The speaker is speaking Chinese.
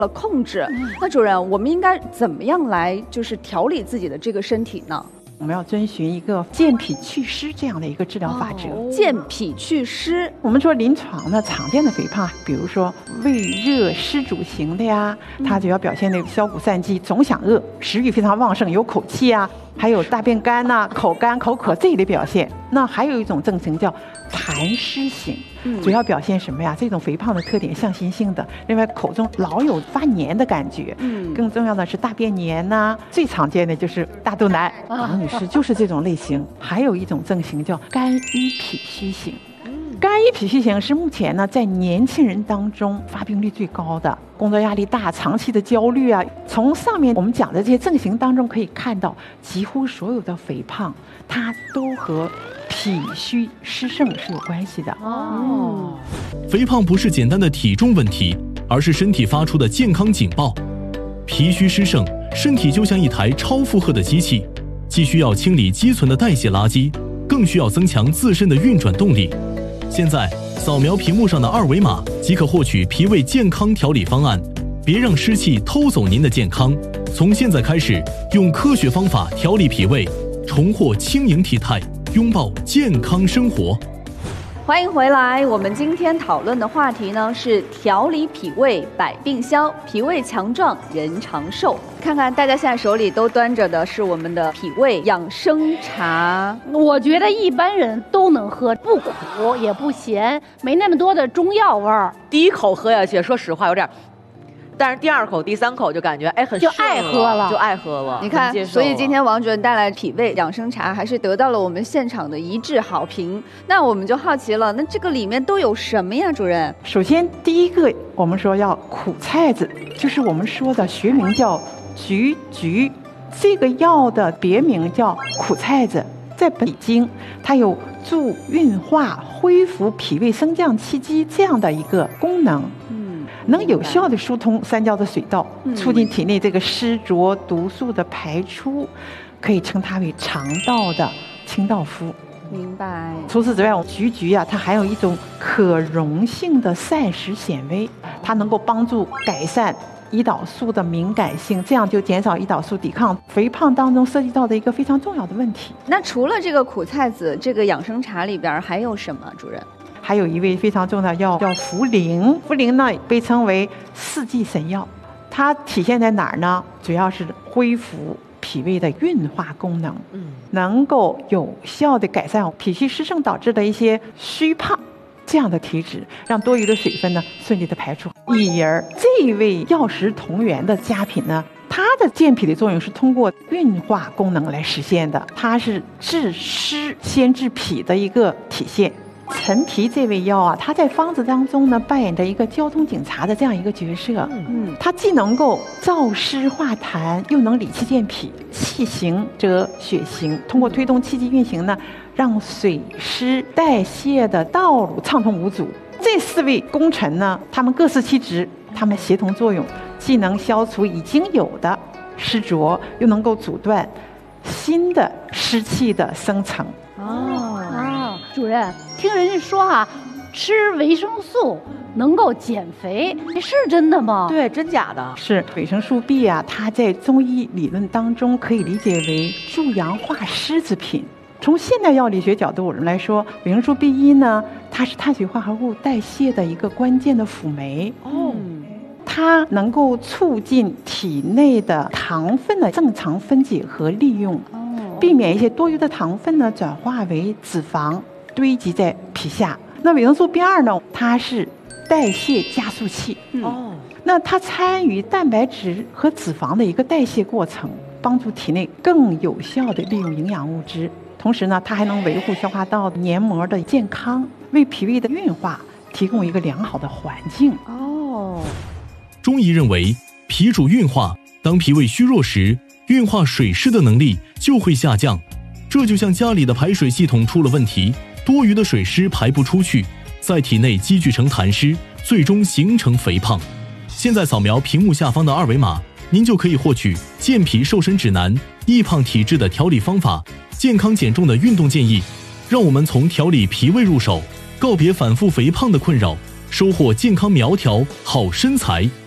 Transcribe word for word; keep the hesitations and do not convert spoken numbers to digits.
了控制。那主任，我们应该怎么样来就是调理自己的这个身体呢？ 我们要遵循一个健脾祛湿这样的一个治疗法则。 哦、健脾祛湿， 我们说临床呢常见的肥胖，比如说胃热湿阻型的呀，它主要表现那个消谷散饥、总想饿、食欲非常旺盛、有口气啊，还有大便干呐、啊、口干口渴这一类表现。那还有一种症型叫痰湿型。主要表现什么呀？这种肥胖的特点向心性的，另外口中老有发黏的感觉，嗯，更重要的是大便黏呐、啊，最常见的就是大肚腩，王女士就是这种类型。还有一种症型叫肝郁脾虚型。肝郁脾虚型是目前呢在年轻人当中发病率最高的，工作压力大、长期的焦虑啊。从上面我们讲的这些症型当中可以看到，几乎所有的肥胖，它都和脾虚湿盛是有关系的。 哦，肥胖不是简单的体重问题，而是身体发出的健康警报。脾虚湿盛，身体就像一台超负荷的机器，既需要清理积存的代谢垃圾，更需要增强自身的运转动力。现在扫描屏幕上的二维码即可获取脾胃健康调理方案，别让湿气偷走您的健康。从现在开始，用科学方法调理脾胃，重获轻盈体态，拥抱健康生活。 欢迎回来，我们今天讨论的话题呢是调理脾胃百病消，脾胃强壮人长寿。看看大家现在手里都端着的是我们的脾胃养生茶， 我觉得一般人都能喝，不苦也不咸，没那么多的中药味儿。 第一口喝下去，说实话有点，但是第二口、第三口就感觉哎很就爱喝了， 就爱喝了。 你看，所以今天王主任带来脾胃养生茶，还是得到了我们现场的一致好评。那我们就好奇了，那这个里面都有什么呀，主任？ 首先第一个，我们说要苦菜子，就是我们说的学名叫菊菊，这个药的别名叫苦菜子，在北京它有助运化、恢复脾胃升降气机这样的一个功能。能有效的疏通三焦的水道，促进体内这个湿浊毒素的排出，可以称它为肠道的清道夫。 明白。 除此之外，菊菊啊，它含有一种可溶性的膳食纤维，它能够帮助改善胰岛素的敏感性，这样就减少胰岛素抵抗肥胖当中涉及到的一个非常重要的问题。 那除了这个苦菜子，这个养生茶里边还有什么，主任？ 还有一味非常重要的药叫茯苓，茯苓呢被称为四季神药，它体现在哪儿呢？主要是恢复脾胃的运化功能，嗯，能够有效的改善脾虚湿盛导致的一些虚胖这样的体质，让多余的水分呢顺利的排出。以而这一味药食同源的佳品呢，它的健脾的作用是通过运化功能来实现的，它是治湿先治脾的一个体现。陈皮这味药啊，它在方子当中呢扮演着一个交通警察的这样一个角色。嗯，它既能够燥湿化痰，又能理气健脾。气行则血行，通过推动气机运行呢，让水湿代谢的道路畅通无阻。这四位功臣呢，他们各司其职，他们协同作用，既能消除已经有的湿浊，又能够阻断新的湿气的生成。 哦啊，主任，听人家说啊，吃维生素能够减肥，是真的吗？ 对，真假的？ 是维生素 B 啊，它在中医理论当中可以理解为助阳化湿之品。从现代药理学角度来说，维生素 B 一 呢，它是碳水化合物代谢的一个关键的辅酶。哦。它能够促进体内的糖分的正常分解和利用，避免一些多余的糖分呢转化为脂肪堆积在皮下。那维生素 B 二 呢，它是代谢加速器。哦，那它参与蛋白质和脂肪的一个代谢过程，帮助体内更有效地利用营养物质。同时呢，它还能维护消化道黏膜的健康，为脾胃的运化提供一个良好的环境。哦。 中医认为，脾主运化，当脾胃虚弱时，运化水湿的能力就会下降。这就像家里的排水系统出了问题，多余的水湿排不出去，在体内积聚成痰湿，最终形成肥胖。现在扫描屏幕下方的二维码，您就可以获取健脾瘦身指南、易胖体质的调理方法、健康减重的运动建议。让我们从调理脾胃入手，告别反复肥胖的困扰，收获健康苗条好身材。